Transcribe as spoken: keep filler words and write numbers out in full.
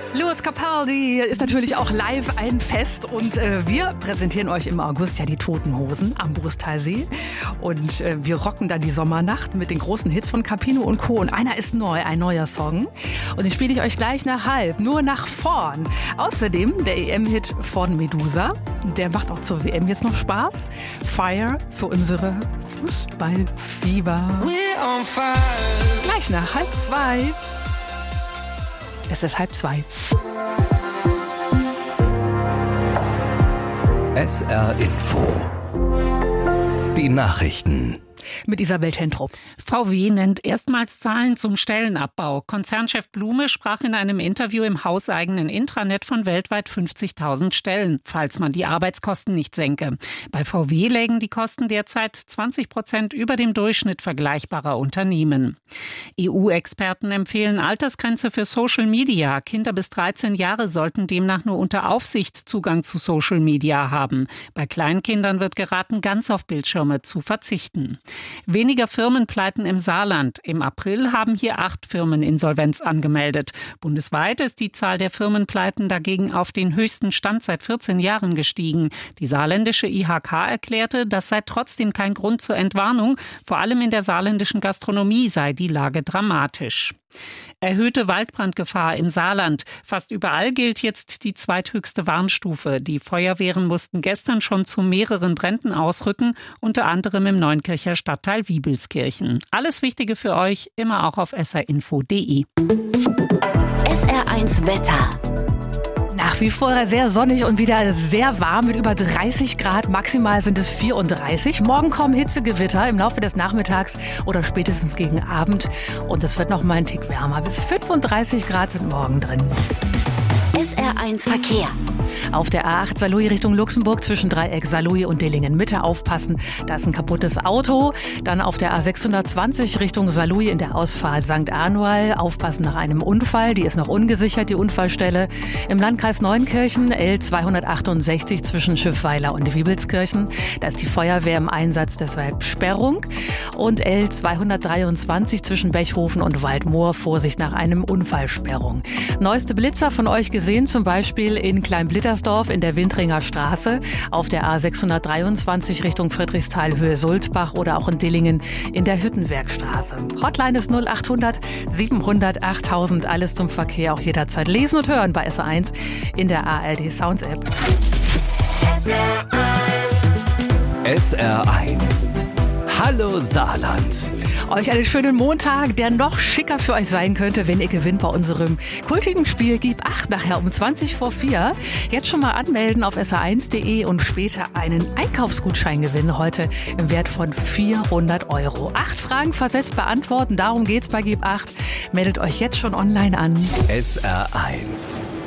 Lewis Capaldi ist natürlich auch live ein Fest und äh, wir präsentieren euch im August ja die Toten Hosen am Brustalsee und äh, wir rocken dann die Sommernacht mit den großen Hits von Capino und Co. Und einer ist neu, ein neuer Song und den spiele ich euch gleich nach halb, nur nach vorn. Außerdem der E M-Hit von Medusa, der macht auch zur W M jetzt noch Spaß. Fire für unsere Fußballfieber. We're on fire. Gleich nach halb zwei. Es ist halb zwei. S R Info. Die Nachrichten. Mit Isabel Tentrup. V W nennt erstmals Zahlen zum Stellenabbau. Konzernchef Blume sprach in einem Interview im hauseigenen Intranet von weltweit fünfzigtausend Stellen, falls man die Arbeitskosten nicht senke. Bei V W lägen die Kosten derzeit zwanzig Prozent über dem Durchschnitt vergleichbarer Unternehmen. E U-Experten empfehlen Altersgrenze für Social Media. Kinder bis dreizehn Jahre sollten demnach nur unter Aufsicht Zugang zu Social Media haben. Bei Kleinkindern wird geraten, ganz auf Bildschirme zu verzichten. Weniger Firmenpleiten im Saarland. Im April haben hier acht Firmen Insolvenz angemeldet. Bundesweit ist die Zahl der Firmenpleiten dagegen auf den höchsten Stand seit vierzehn Jahren gestiegen. Die saarländische I H K erklärte, das sei trotzdem kein Grund zur Entwarnung. Vor allem in der saarländischen Gastronomie sei die Lage dramatisch. Erhöhte Waldbrandgefahr im Saarland. Fast überall gilt jetzt die zweithöchste Warnstufe. Die Feuerwehren mussten gestern schon zu mehreren Bränden ausrücken, unter anderem im Neunkircher Stadtteil Wiebelskirchen. Alles Wichtige für euch, immer auch auf s r info punkt d e. S R eins Wetter. Nach wie vor sehr sonnig und wieder sehr warm mit über dreißig Grad. Maximal sind es vierunddreißig. Morgen kommen Hitzegewitter im Laufe des Nachmittags oder spätestens gegen Abend. Und es wird noch mal ein Tick wärmer. Bis fünfunddreißig Grad sind morgen drin. S R eins Verkehr. Auf der A acht Saarlouis Richtung Luxemburg zwischen Dreieck Saarlouis und Dillingen Mitte aufpassen. Da ist ein kaputtes Auto. Dann auf der A sechshundertzwanzig Richtung Saarlouis in der Ausfahrt Sankt Anual. Aufpassen nach einem Unfall. Die ist noch ungesichert, die Unfallstelle. Im Landkreis Neunkirchen L zweihundertachtundsechzig zwischen Schiffweiler und Wiebelskirchen. Da ist die Feuerwehr im Einsatz, deshalb Sperrung. Und L zweihundertdreiundzwanzig zwischen Bechhofen und Waldmoor. Vorsicht nach einem Unfallsperrung. Neueste Blitzer von euch gesehen, zum Beispiel in Kleinblittersdorf in der Windringer Straße, auf der A sechshundertdreiundzwanzig Richtung Friedrichsthal Höhe Sulzbach oder auch in Dillingen in der Hüttenwerkstraße. Hotline ist null achthundert siebenhundert achttausend. Alles zum Verkehr auch jederzeit lesen und hören bei S R eins in der A R D Sounds App. S R eins. Hallo Saarland. Euch einen schönen Montag, der noch schicker für euch sein könnte, wenn ihr gewinnt bei unserem kultigen Spiel Gib acht nachher um zwanzig vor vier. Jetzt schon mal anmelden auf s r eins punkt d e und später einen Einkaufsgutschein gewinnen heute im Wert von vierhundert Euro. Acht Fragen versetzt beantworten, darum geht's bei Gib acht. Meldet euch jetzt schon online an. S R eins.